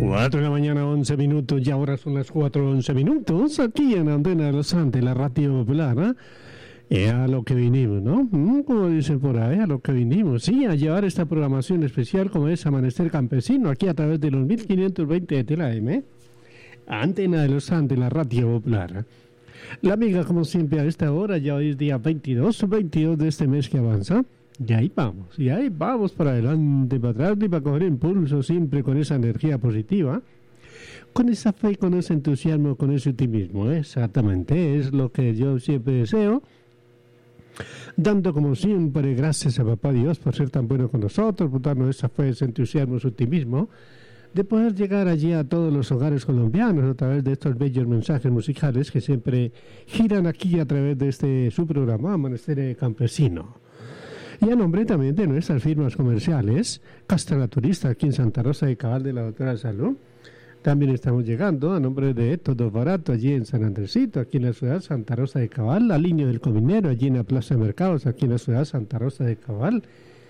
4 de la mañana, 11 minutos, y ahora son las 4:11 aquí en Antena de los Andes, la radio popular, a lo que vinimos, ¿no? Como dicen por ahí, a lo que vinimos, sí, a llevar esta programación especial como es Amanecer Campesino, aquí a través de los 1520 de la M, Antena de los Andes, la radio popular. La amiga, como siempre, a esta hora, ya hoy es día 22 de este mes que avanza. Y ahí vamos para adelante, para atrás y para coger impulso, siempre con esa energía positiva, con esa fe, con ese entusiasmo, con ese optimismo. Exactamente, es lo que yo siempre deseo, dando como siempre gracias a Papá Dios por ser tan bueno con nosotros, por darnos esa fe, ese entusiasmo, ese optimismo, de poder llegar allí a todos los hogares colombianos a través de estos bellos mensajes musicales que siempre giran aquí a través de su programa Amanecer Campesino. Y a nombre también de nuestras firmas comerciales, Casta Naturista aquí en Santa Rosa de Cabal de la Doctora Salud. También estamos llegando a nombre de Todo Barato allí en San Andresito, aquí en la ciudad Santa Rosa de Cabal, la línea del Cominero allí en la Plaza de Mercados, aquí en la ciudad Santa Rosa de Cabal.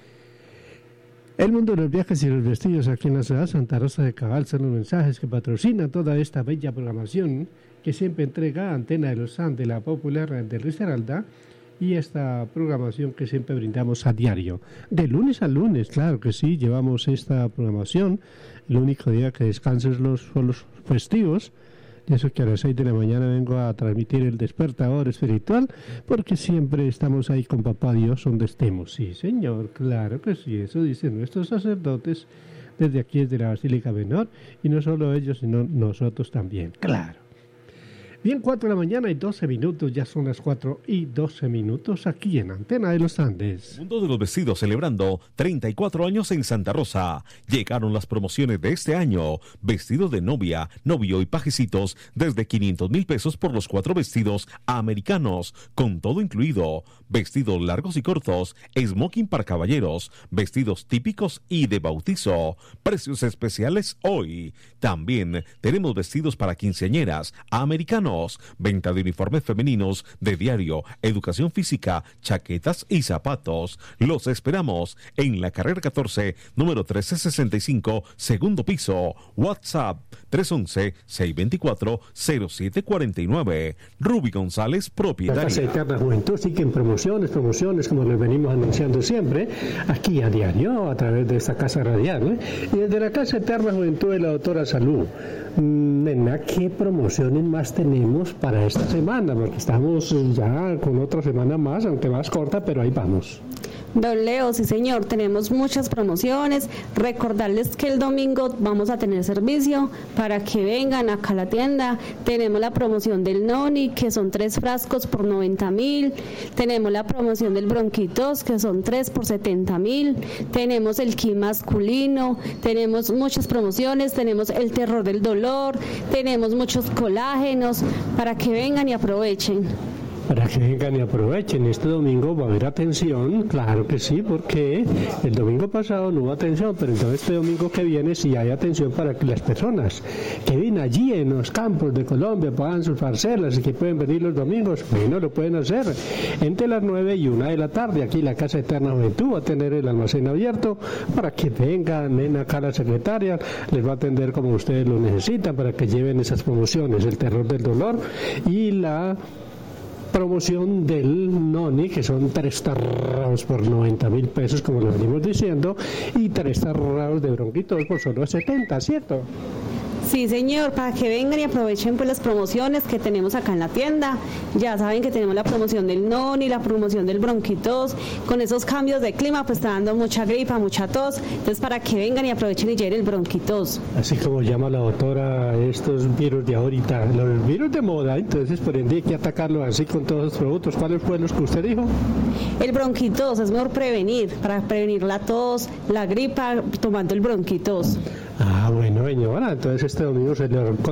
El mundo de los viajes y los vestidos aquí en la ciudad Santa Rosa de Cabal son los mensajes que patrocinan toda esta bella programación que siempre entrega Antena de los Andes, la popular de Risaralda, y esta programación que siempre brindamos a diario. De lunes a lunes, claro que sí, llevamos esta programación. El único día que descanso son los festivos. Y eso que a las 6 de la mañana vengo a transmitir el despertador espiritual, porque siempre estamos ahí con Papá Dios donde estemos. Sí, señor, claro que sí, eso dicen nuestros sacerdotes desde aquí, desde la Basílica Menor, y no solo ellos, sino nosotros también, claro. Bien, 4 de la mañana y 12 minutos, ya son las 4:12 aquí en Antena de los Andes. Mundo de los Vestidos celebrando 34 años en Santa Rosa. Llegaron las promociones de este año. Vestido de novia, novio y pajecitos desde 500,000 pesos por los 4 vestidos americanos, con todo incluido. Vestidos largos y cortos, smoking para caballeros, vestidos típicos y de bautizo. Precios especiales hoy. También tenemos vestidos para quinceañeras americanos. Venta de uniformes femeninos de diario, educación física, chaquetas y zapatos. Los esperamos en la carrera 14, número 1365, segundo piso. WhatsApp 311-624-0749. Ruby González, propietaria. La Casa Eterna Juventud sigue en promociones, como les venimos anunciando siempre, aquí a diario, a través de esta casa radial, y desde la Casa Eterna Juventud de la Doctora Salud. Nena, ¿qué promociones más tenemos para esta semana? Porque estamos ya con otra semana más, aunque más corta, pero ahí vamos. Don Leo, sí señor, tenemos muchas promociones. Recordarles que el domingo vamos a tener servicio para que vengan acá a la tienda. Tenemos la promoción del Noni, que son 3 frascos por 90,000. Tenemos la promoción del Bronquitos, que son 3 por 70,000. Tenemos el Ki masculino. Tenemos muchas promociones. Tenemos el Terror del Dolor. Tenemos muchos colágenos para que vengan y aprovechen. Para que vengan y aprovechen. Este domingo va a haber atención, claro que sí, porque el domingo pasado no hubo atención, pero entonces este domingo que viene sí hay atención para que las personas que viven allí en los campos de Colombia puedan sus parcelas y que pueden venir los domingos, bueno, lo pueden hacer entre las 9 y 1 de la tarde. Aquí la Casa Eterna Juventud va a tener el almacén abierto para que vengan, ven acá la secretaria, les va a atender como ustedes lo necesitan para que lleven esas promociones, el Terror del Dolor y la promoción del Noni, que son 3 tarrados por 90,000 pesos, como lo venimos diciendo, y 3 tarrados de Bronquitos por solo 70, ¿cierto? Sí, señor, para que vengan y aprovechen pues las promociones que tenemos acá en la tienda. Ya saben que tenemos la promoción del Noni, la promoción del Bronquitos. Con esos cambios de clima pues está dando mucha gripa, mucha tos. Entonces para que vengan y aprovechen y lleven el Bronquitos. Así como llama la doctora estos virus de ahorita, los virus de moda, entonces por ende hay que atacarlos así con todos los productos. ¿Cuáles fueron los que usted dijo? El Bronquitos, es mejor prevenir, para prevenir la tos, la gripa, tomando el Bronquitos. Ah, bueno, señora, entonces este domingo se le